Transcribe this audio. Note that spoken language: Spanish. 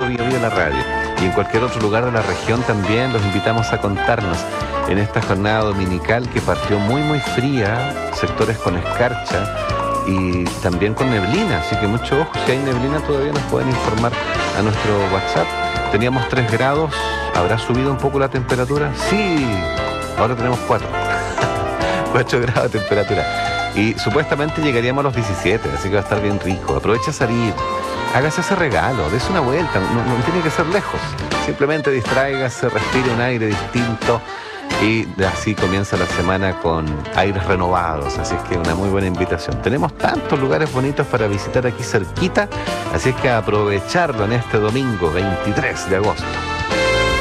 Biobío la radio. Y en cualquier otro lugar de la región también los invitamos a contarnos en esta jornada dominical que partió muy muy fría, sectores con escarcha y también con neblina, así que mucho ojo, si hay neblina todavía nos pueden informar a nuestro WhatsApp. Teníamos 3 grados, ¿habrá subido un poco la temperatura? Sí, ahora tenemos 4. 4 grados de temperatura. Y supuestamente llegaríamos a los 17, así que va a estar bien rico. Aprovecha a salir, hágase ese regalo, dése una vuelta, no tiene que ser lejos. Simplemente distráigase, respire un aire distinto y así comienza la semana con aires renovados. Así es que una muy buena invitación. Tenemos tantos lugares bonitos para visitar aquí cerquita, así es que aprovecharlo en este domingo 23 de agosto.